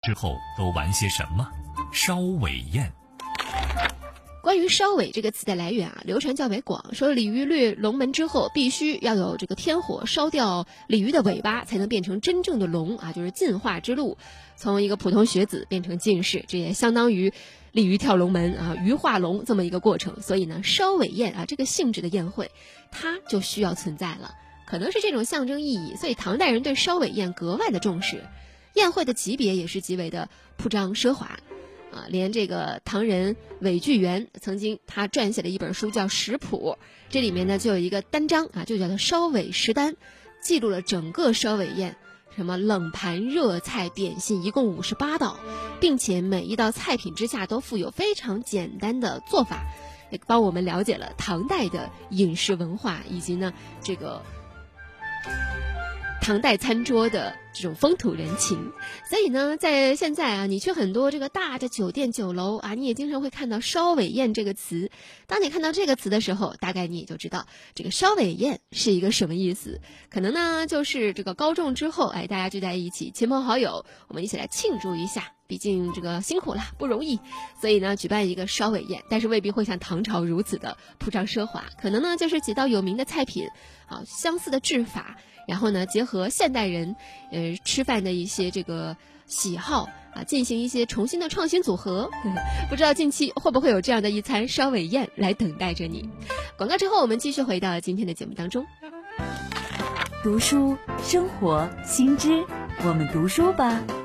之后都玩些什么？烧尾宴。 关于烧尾这个词的来源流传较为广，说鲤鱼掠龙门之后，必须要有这个天火烧掉鲤鱼的尾巴，才能变成真正的龙就是进化之路，从一个普通学子变成进士，这也相当于鲤鱼跳龙门鱼化龙这么一个过程。所以呢，烧尾宴这个性质的宴会，它就需要存在了，可能是这种象征意义，所以唐代人对烧尾宴格外的重视，宴会的级别也是极为的铺张奢华。连这个唐人韦巨源曾经他撰写了一本书叫《食谱》，这里面呢就有一个单章就叫做烧尾食单，记录了整个烧尾宴，什么冷盘热菜点心一共58道，并且每一道菜品之下都附有非常简单的做法，也帮我们了解了唐代的饮食文化，以及呢这个唐代餐桌的这种风土人情。所以呢，在现在你去很多这个大的酒店酒楼你也经常会看到烧尾宴这个词。当你看到这个词的时候，大概你也就知道这个烧尾宴是一个什么意思。可能呢就是这个高中之后大家聚在一起，亲朋好友，我们一起来庆祝一下，毕竟这个辛苦了，不容易，所以呢举办一个烧尾宴，但是未必会像唐朝如此的铺张奢华，可能呢就是几道有名的菜品相似的制法，然后呢结合现代人吃饭的一些这个喜好进行一些重新的创新组合。不知道近期会不会有这样的一餐烧尾宴来等待着你。广告之后，我们继续回到今天的节目当中。 读书生活新知，我们读书吧。